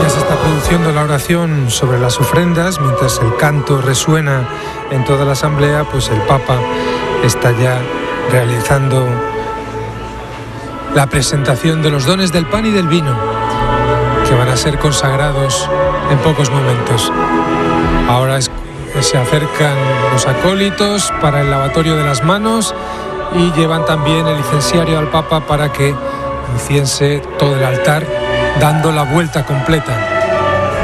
Ya se está produciendo la oración sobre las ofrendas, mientras el canto resuena en toda la asamblea, pues el Papa está ya realizando la presentación de los dones del pan y del vino, que van a ser consagrados en pocos momentos. Ahora se acercan los acólitos para el lavatorio de las manos y llevan también el incensario al Papa para que inciense todo el altar, dando la vuelta completa.